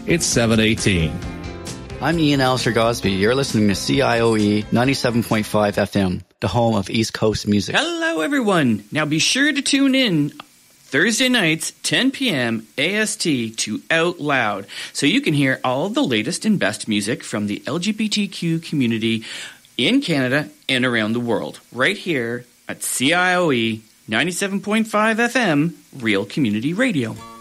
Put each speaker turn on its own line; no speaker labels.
it's 718.
I'm Ian Alistair Gosby. You're listening to CIOE 97.5 FM, the home of East Coast music.
Hello, everyone. Now be sure to tune in Thursday nights, 10 p.m. AST to Out Loud, so you can hear all the latest and best music from the LGBTQ community in Canada and around the world, right here at CIOE 97.5 FM, Real Community Radio.